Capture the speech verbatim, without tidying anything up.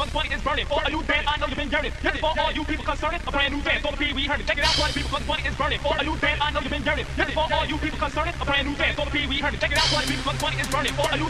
cause the party is burning. For a new band, I know you've been yearning. This is for all you people concerned, a brand new band, for the Pee Wee Herman. Check it out, party people, cause the party is burning. For a new band, I know you've been yearning. This is for all you people concerned, a brand new band, for the Pee Wee Herman. Check it out, party people, cause the party is burning. For a new